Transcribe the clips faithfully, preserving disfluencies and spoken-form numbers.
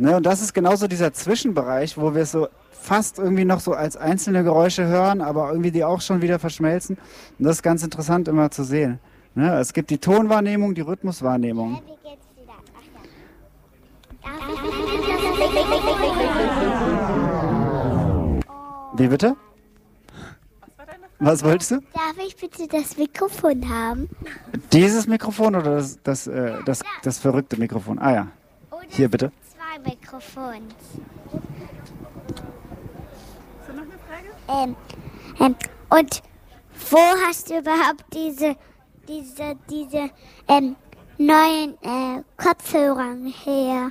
Ne, und das ist genauso dieser Zwischenbereich, wo wir es so fast irgendwie noch so als einzelne Geräusche hören, aber irgendwie die auch schon wieder verschmelzen. Und das ist ganz interessant immer zu sehen. Ne, es gibt die Tonwahrnehmung, die Rhythmuswahrnehmung. Wie geht's wieder? Ach ja. Wie bitte? Was wolltest du? Darf ich bitte das Mikrofon haben? Dieses Mikrofon oder das, das, äh, das, das verrückte Mikrofon? Ah ja, Oder hier bitte. zwei Mikrofons. Hast du noch eine Frage? Ähm, ähm, und wo hast du überhaupt diese, diese, diese ähm, neuen äh, Kopfhörer her?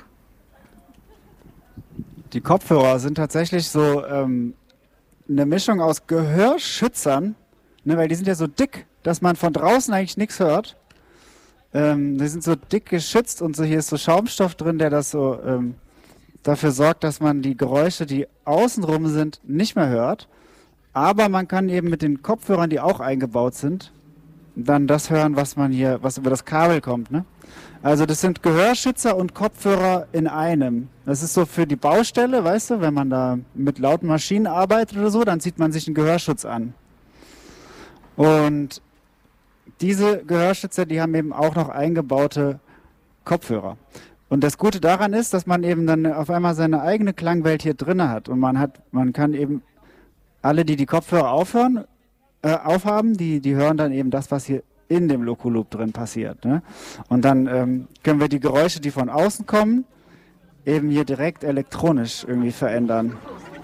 Die Kopfhörer sind tatsächlich so ähm, eine Mischung aus Gehörschützern, ne, weil die sind ja so dick, dass man von draußen eigentlich nichts hört. Ähm, die sind so dick geschützt und so hier ist so Schaumstoff drin, der das so ähm, dafür sorgt, dass man die Geräusche, die außenrum sind, nicht mehr hört. Aber man kann eben mit den Kopfhörern, die auch eingebaut sind, dann das hören, was man hier, was über das Kabel kommt, ne? Also das sind Gehörschützer und Kopfhörer in einem. Das ist so für die Baustelle, weißt du, wenn man da mit lauten Maschinen arbeitet oder so, dann zieht man sich einen Gehörschutz an. Und diese Gehörschützer, die haben eben auch noch eingebaute Kopfhörer. Und das Gute daran ist, dass man eben dann auf einmal seine eigene Klangwelt hier drin hat. Und man hat, man kann eben alle, die die Kopfhörer aufhören, äh, aufhaben, die, die hören dann eben das, was hier in dem Loop drin passiert. Ne? Und dann ähm, können wir die Geräusche, die von außen kommen, eben hier direkt elektronisch irgendwie verändern.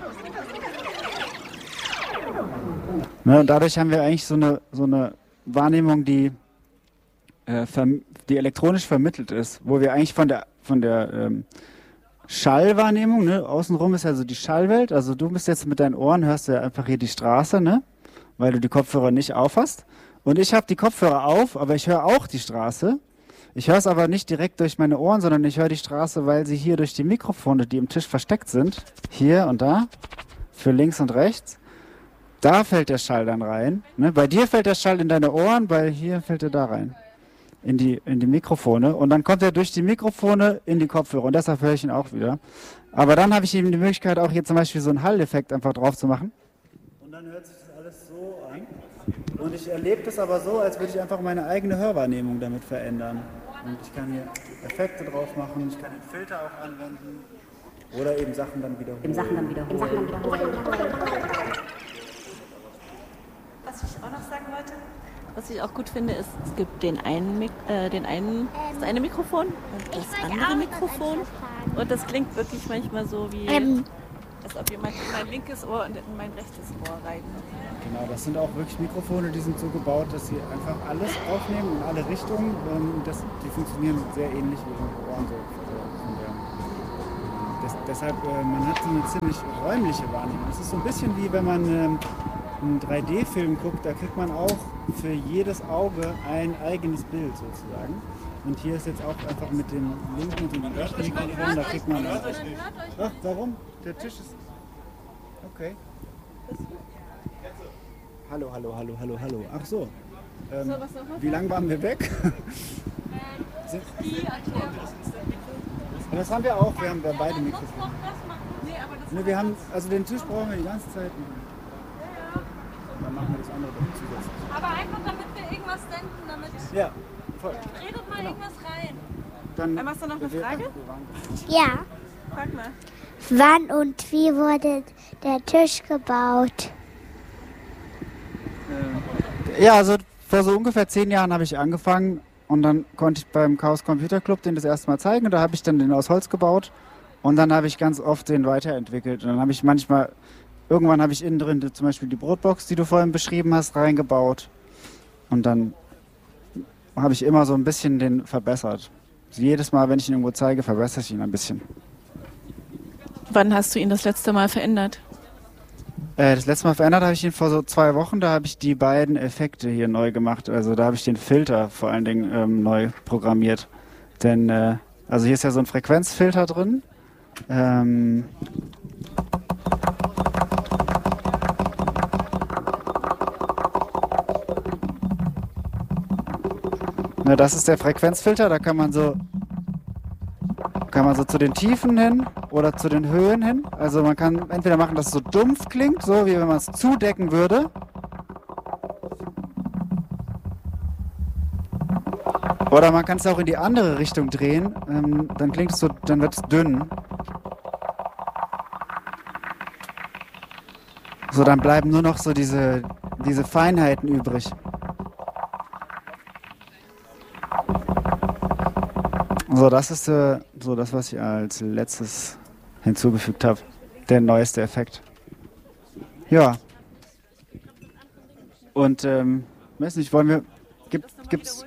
Ne? Und dadurch haben wir eigentlich so eine, so eine Wahrnehmung, die, äh, verm- die elektronisch vermittelt ist, wo wir eigentlich von der, von der ähm, Schallwahrnehmung, ne? Außenrum ist ja so die Schallwelt, also du bist jetzt mit deinen Ohren, hörst du ja einfach hier die Straße, ne? Weil du die Kopfhörer nicht aufhast. Und ich habe die Kopfhörer auf, aber ich höre auch die Straße. Ich höre es aber nicht direkt durch meine Ohren, sondern ich höre die Straße, weil sie hier durch die Mikrofone, die im Tisch versteckt sind, hier und da, für links und rechts, da fällt der Schall dann rein. Ne? Bei dir fällt der Schall in deine Ohren, bei hier fällt er da rein, in die, in die Mikrofone. Und dann kommt er durch die Mikrofone in die Kopfhörer und deshalb höre ich ihn auch wieder. Aber dann habe ich eben die Möglichkeit, auch hier zum Beispiel so einen Hall-Effekt einfach drauf zu machen. Und dann hört sich das alles so an. Und ich erlebe das aber so, als würde ich einfach meine eigene Hörwahrnehmung damit verändern. Und ich kann hier Effekte drauf machen, ich kann den Filter auch anwenden oder eben Sachen dann wiederholen. Eben Sachen dann wiederholen. Was ich auch noch sagen wollte, was ich auch gut finde, ist, es gibt den einen, Mik äh, den einen das eine Mikrofon und das Ich wollte andere auch Mikrofon. was fragen. Und das klingt wirklich manchmal so wie, Ähm, als ob jemand in mein linkes Ohr und in mein rechtes Ohr rein. Genau, das sind auch wirklich Mikrofone, die sind so gebaut, dass sie einfach alles aufnehmen in alle Richtungen. Ähm, das, die funktionieren sehr ähnlich wie unsere Ohren. So, von der, das, deshalb, äh, man hat so eine ziemlich räumliche Wahrnehmung. Es ist so ein bisschen wie wenn man ähm, einen drei D-Film guckt, da kriegt man auch für jedes Auge ein eigenes Bild sozusagen. Und hier ist jetzt auch einfach mit dem linken und dem rechten Mikrofon, da kriegt man... Ach, warum? Der Tisch ist... Okay. Hallo, hallo, hallo, hallo, hallo. Ach so. Ähm, wie lange waren wir weg? Sind- Ja, das haben wir auch. Wir haben ja beide Mikrofone. Ne, wir haben, also den Tisch brauchen wir die ganze Zeit. Dann machen wir das andere dann zusätzlich. Aber einfach, damit wir irgendwas senden, damit... Ja, voll. Redet mal irgendwas rein. Dann, Ähm, hast du noch eine wir- Frage? wir waren- ja. Frag mal. Wann und wie wurde der Tisch gebaut? Ja, also vor so ungefähr zehn Jahren habe ich angefangen und dann konnte ich beim Chaos Computer Club den das erste Mal zeigen und da habe ich dann den aus Holz gebaut und dann habe ich ganz oft den weiterentwickelt und dann habe ich manchmal, irgendwann habe ich innen drin zum Beispiel die Brotbox, die du vorhin beschrieben hast, reingebaut und dann habe ich immer so ein bisschen den verbessert. Also jedes Mal, wenn ich ihn irgendwo zeige, verbessere ich ihn ein bisschen. Wann hast du ihn das letzte Mal verändert? Äh, das letzte Mal verändert habe ich ihn vor so zwei Wochen. Da habe ich die beiden Effekte hier neu gemacht. Also da habe ich den Filter vor allen Dingen ähm, neu programmiert. Denn, äh, also hier ist ja so ein Frequenzfilter drin. Ähm, ne, das ist der Frequenzfilter. Da kann man so kann man so zu den Tiefen hin oder zu den Höhen hin. Also man kann entweder machen, dass es so dumpf klingt, so wie wenn man es zudecken würde. Oder man kann es auch in die andere Richtung drehen, ähm, dann klingt es so, dann wird es dünn. So, dann bleiben nur noch so diese, diese Feinheiten übrig. So, das ist äh, so das, was ich als letztes hinzugefügt habe. Der neueste Effekt. Ja. Und, ähm, weiß nicht, wollen wir, gibt, gibt's...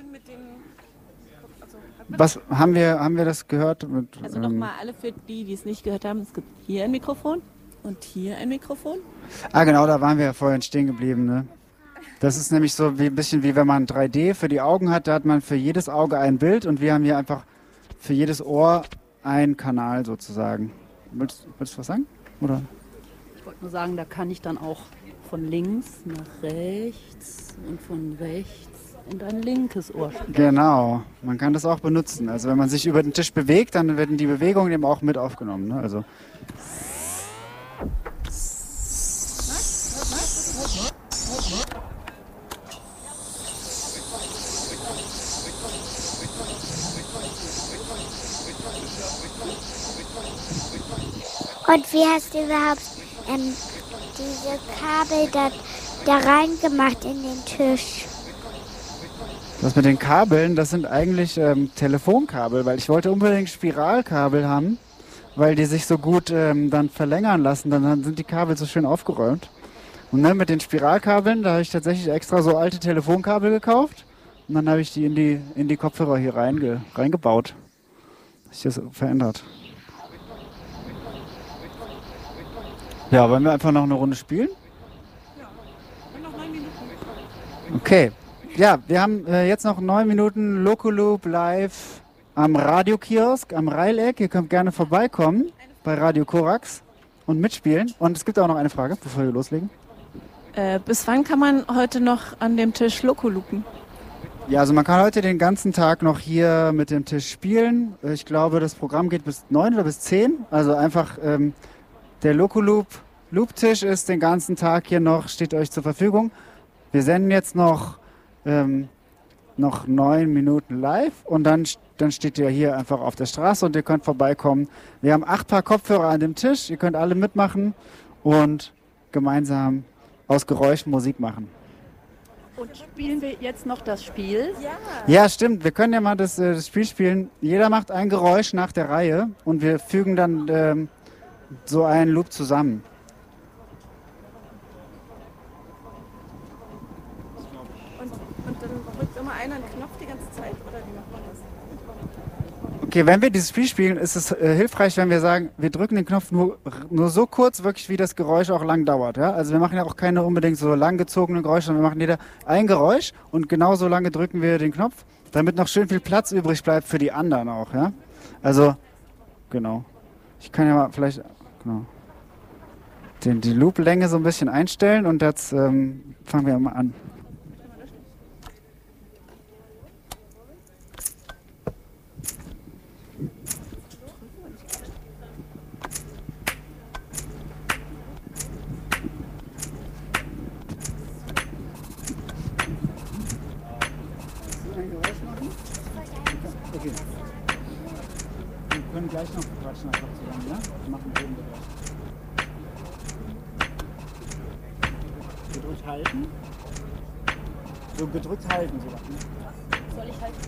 Was haben wir, haben wir das gehört? Mit, Also ähm, nochmal alle für die, die es nicht gehört haben. Es gibt hier ein Mikrofon und hier ein Mikrofon. Ah, genau, da waren wir ja vorhin stehen geblieben. Ne? Das ist nämlich so wie ein bisschen wie wenn man drei D für die Augen hat. Da hat man für jedes Auge ein Bild und wir haben hier einfach für jedes Ohr einen Kanal sozusagen. Willst, willst du was sagen? Oder? Ich wollte nur sagen, da kann ich dann auch von links nach rechts und von rechts in ein linkes Ohr spielen. Genau, man kann das auch benutzen. Also wenn man sich über den Tisch bewegt, dann werden die Bewegungen eben auch mit aufgenommen. Ne? Also Und wie hast du überhaupt ähm, diese Kabel da, da reingemacht in den Tisch? das mit den Kabeln, das sind eigentlich ähm, Telefonkabel, weil ich wollte unbedingt Spiralkabel haben, weil die sich so gut ähm, dann verlängern lassen, dann, dann sind die Kabel so schön aufgeräumt. Und dann mit den Spiralkabeln, da habe ich tatsächlich extra so alte Telefonkabel gekauft und dann habe ich die in die, in die Kopfhörer hier reinge, reingebaut. Hat sich das verändert. Ja, wollen wir einfach noch eine Runde spielen? Okay. Ja, wir haben äh, jetzt noch neun Minuten Locoloop live am Radiokiosk, am Reileck. Ihr könnt gerne vorbeikommen bei Radio Korax und mitspielen. Und es gibt auch noch eine Frage, bevor wir loslegen. Äh, bis wann kann man heute noch an dem Tisch Lokolupen? Ja, also man kann heute den ganzen Tag noch hier mit dem Tisch spielen. Ich glaube, das Programm geht bis neun oder bis zehn. Also einfach ähm, der Locoloop Loop-Tisch ist den ganzen Tag hier noch, steht euch zur Verfügung. Wir senden jetzt noch Ähm, noch neun Minuten live und dann, dann steht ihr hier einfach auf der Straße und ihr könnt vorbeikommen. Wir haben acht Paar Kopfhörer an dem Tisch, ihr könnt alle mitmachen und gemeinsam aus Geräuschen Musik machen. Und spielen wir jetzt noch das Spiel? Ja, stimmt, wir können ja mal das, äh, das Spiel spielen. Jeder macht ein Geräusch nach der Reihe und wir fügen dann ähm, so einen Loop zusammen. Und dann drückt immer einer einen Knopf die ganze Zeit, oder wie macht man das? Okay, wenn wir dieses Spiel spielen, ist es äh, hilfreich, wenn wir sagen, wir drücken den Knopf nur, nur so kurz, wirklich wie das Geräusch auch lang dauert. Ja? Also wir machen ja auch keine unbedingt so langgezogenen Geräusche, sondern wir machen jeder ein Geräusch und genauso lange drücken wir den Knopf, damit noch schön viel Platz übrig bleibt für die anderen auch. Ja? Also, genau. Ich kann ja mal vielleicht genau, den, die Loop-Länge so ein bisschen einstellen und jetzt ähm, fangen wir mal an. Okay. Wir können gleich noch quatschen einfach zusammen, ja? Wir machen oben Geräusch. Gedrückt halten. So gedrückt halten, so. Ne? Soll ich halt